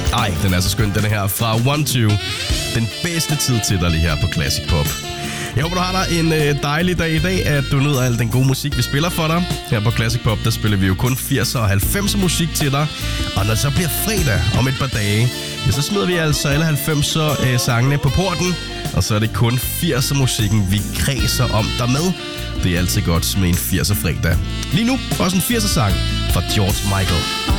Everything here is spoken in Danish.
Ej, den er så skøn, den her fra 1-2. Den bedste tid til dig lige her på Classic Pop. Jeg håber, du har dig en dejlig dag i dag, at du nyder al den gode musik, vi spiller for dig. Her på Classic Pop, der spiller vi jo kun 80'er og 90'er musik til dig. Og når det så bliver fredag om et par dage, ja, så smider vi altså alle 90'er sangene på porten. Og så er det kun 80'er musikken, vi kredser om dig med. Det er altid godt med en 80'er fredag. Lige nu også en 80'er sang fra George Michael.